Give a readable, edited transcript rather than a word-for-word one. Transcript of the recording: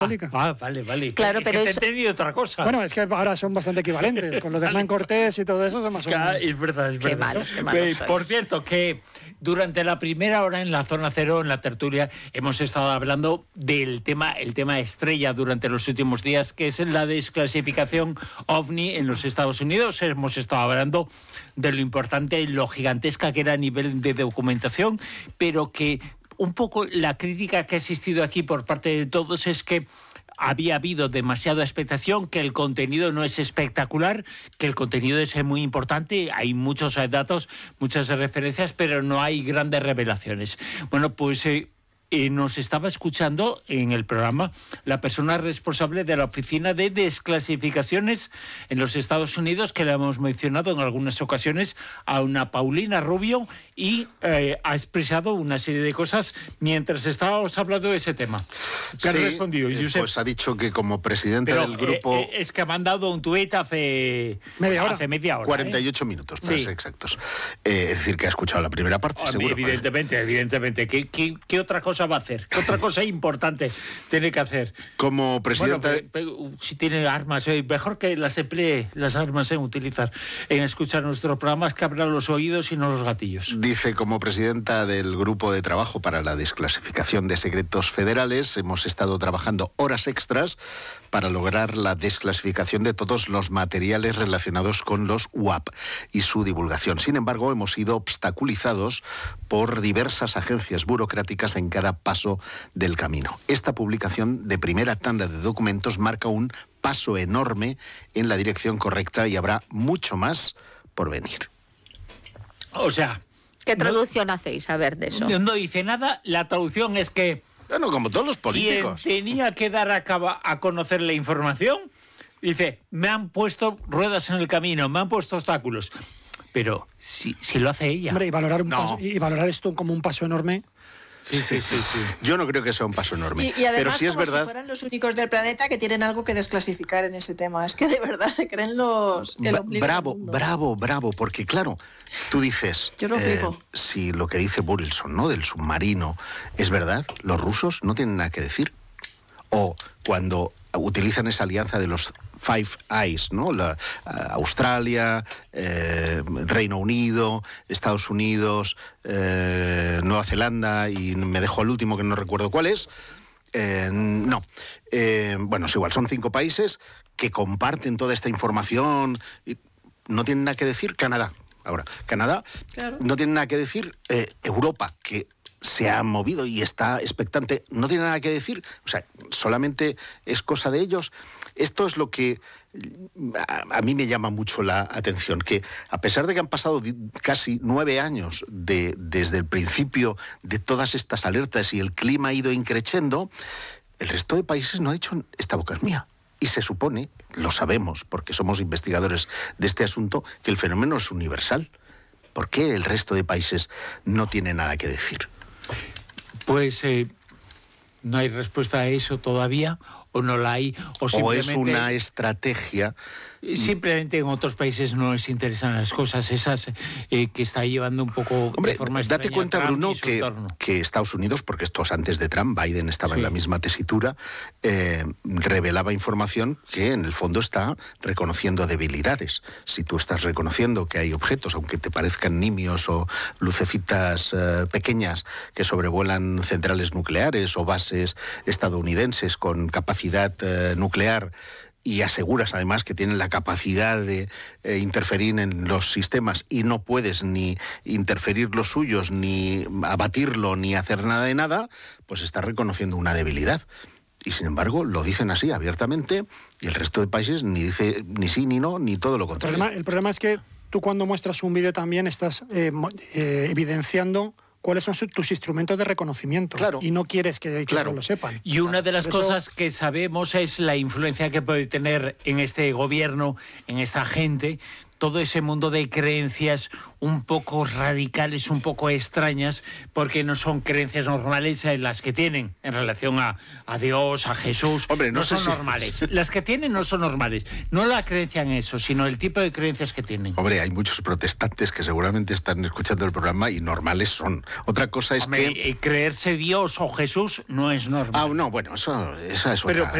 Vale. Claro, pero te he entendido otra cosa. Bueno, es que ahora son bastante equivalentes. Con lo de Hernán Cortés y todo eso son más o menos. Es verdad. Qué malos Por sois. cierto, que durante la primera hora en la Zona Cero, en la tertulia, hemos estado hablando el tema estrella durante los últimos días, que es la desclasificación OVNI en los Estados Unidos. Hemos estado hablando de lo importante y lo gigantesca que era a nivel de documentación, pero que un poco la crítica que ha existido aquí por parte de todos es que había habido demasiada expectación, que el contenido no es espectacular, que el contenido es muy importante, hay muchos datos, muchas referencias, pero no hay grandes revelaciones. Bueno, pues nos estaba escuchando en el programa la persona responsable de la Oficina de Desclasificaciones en los Estados Unidos, que le hemos mencionado en algunas ocasiones, a una Paulina Rubio, y ha expresado una serie de cosas mientras estábamos hablando de ese tema. ¿Qué ha respondido, Josep? Pues ha dicho que como presidente del grupo... es que ha mandado un tuit hace media hora. 48 minutos, para ser exactos. Es decir, que ha escuchado la primera parte, seguro. Evidentemente. ¿Qué otra cosa va a hacer? ¿Qué otra cosa importante tiene que hacer? Como presidenta... si tiene armas, mejor que las emplee las armas en utilizar, en escuchar nuestros programas, que abra los oídos y no los gatillos. Dice, como presidenta del Grupo de Trabajo para la Desclasificación de Secretos Federales, hemos estado trabajando horas extras para lograr la desclasificación de todos los materiales relacionados con los UAP y su divulgación. Sin embargo, hemos sido obstaculizados por diversas agencias burocráticas en cada paso del camino. Esta publicación de primera tanda de documentos marca un paso enorme en la dirección correcta y habrá mucho más por venir. O sea... ¿Qué traducción hacéis, a ver, de eso? No dice nada, la traducción es que... Bueno, como todos los políticos. Quien tenía que dar a conocer la información, dice, me han puesto ruedas en el camino, me han puesto obstáculos. Pero si lo hace ella... Hombre, y valorar esto como un paso enorme... Sí. Yo no creo que sea un paso enorme. Y además, pero sí es como verdad... si fueran los únicos del planeta que tienen algo que desclasificar en ese tema. Es que de verdad se creen el ombligo del mundo. Bravo, porque claro, tú dices... Yo lo flipo. Si lo que dice Burleson, ¿no?, del submarino, es verdad, los rusos no tienen nada que decir. O cuando utilizan esa alianza de los Five Eyes, ¿no? Australia, Reino Unido, Estados Unidos, Nueva Zelanda, y me dejo al último que no recuerdo cuál es. Bueno, es igual, son 5 países que comparten toda esta información. Y no tienen nada que decir Canadá. Ahora, Canadá, claro. No tiene nada que decir Europa, que se ha movido y está expectante, no tiene nada que decir, o sea, solamente es cosa de ellos. Esto es lo que a mí me llama mucho la atención, que a pesar de que han pasado casi 9 años desde el principio de todas estas alertas y el clima ha ido increciendo, el resto de países no ha dicho, esta boca es mía. Y se supone, lo sabemos porque somos investigadores de este asunto, que el fenómeno es universal. ¿Por qué el resto de países no tiene nada que decir? Pues no hay respuesta a eso todavía, o no la hay, o simplemente... O es una estrategia... Simplemente en otros países no les interesan las cosas esas que está llevando un poco de forma extraña. Date cuenta, Trump, Bruno, que Estados Unidos, porque esto es antes de Trump, Biden estaba en la misma tesitura, revelaba información que en el fondo está reconociendo debilidades. Si tú estás reconociendo que hay objetos, aunque te parezcan nimios o lucecitas pequeñas que sobrevuelan centrales nucleares o bases estadounidenses con capacidad nuclear, y aseguras además que tienen la capacidad de interferir en los sistemas y no puedes ni interferir los suyos, ni abatirlo, ni hacer nada de nada, pues estás reconociendo una debilidad. Y sin embargo lo dicen así abiertamente, y el resto de países ni dice ni sí ni no, ni todo lo contrario. El problema es que tú, cuando muestras un vídeo, también estás evidenciando cuáles son tus instrumentos de reconocimiento. Claro. Y no quieres que no lo sepan. Y una de las cosas que sabemos es la influencia que puede tener en este gobierno, en esta gente, todo ese mundo de creencias un poco radicales, un poco extrañas, porque no son creencias normales las que tienen en relación a Dios, a Jesús. Hombre, no son normales. Las que tienen no son normales. No la creencia en eso, sino el tipo de creencias que tienen. Hombre, hay muchos protestantes que seguramente están escuchando el programa y normales son. Otra cosa es que... creerse Dios o Jesús no es normal. No, bueno, esa es Pero, otra...